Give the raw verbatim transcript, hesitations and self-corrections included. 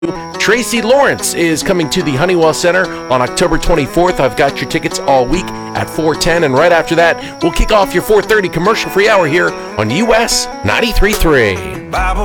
Tracy Lawrence is coming to the Honeywell Center on October twenty-fourth. I've got your tickets all week at four ten, and right after that, we'll kick off your four thirty commercial-free hour here on U S ninety-three point three.